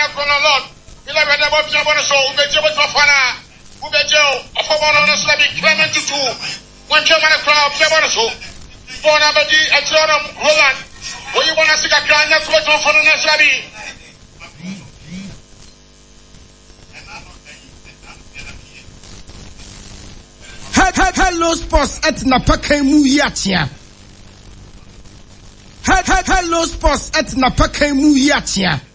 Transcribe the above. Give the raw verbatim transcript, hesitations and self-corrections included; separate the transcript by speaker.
Speaker 1: na kono Lord. Ila bede bo bia bo so ubeje bo tofana. Ubeje ofo bo no so bi Clement tutu. One chairman crowd bia bo so. Bona bedi Etrodom Holland. Oyi bona sika kran na ko tofana na so bi.
Speaker 2: Hello Sports at Napakemu Yatia. Hello Sports at Napakemu Yatia.